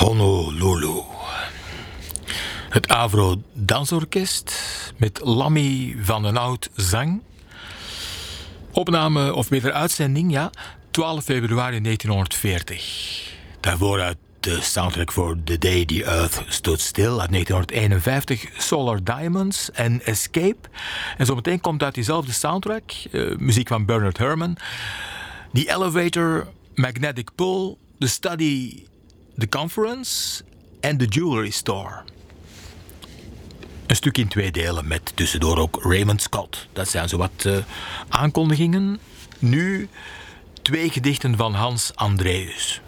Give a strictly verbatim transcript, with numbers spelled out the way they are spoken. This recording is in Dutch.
Honolulu. Het Avro Dansorkest met Lammy van den Oud zang. Opname, of beter uitzending, ja, twaalf februari negentienhonderdveertig. Daarvoor uit de soundtrack voor The Day the Earth Stood Still uit negentienhonderdeenenvijftig, Solar Diamonds en Escape. En zometeen komt uit diezelfde soundtrack, uh, muziek van Bernard Herrmann, The Elevator, Magnetic Pull, The Study, The Conference en The Jewelry Store. Een stuk in twee delen met tussendoor ook Raymond Scott. Dat zijn zowat uh, aankondigingen. Nu twee gedichten van Hans Andreus.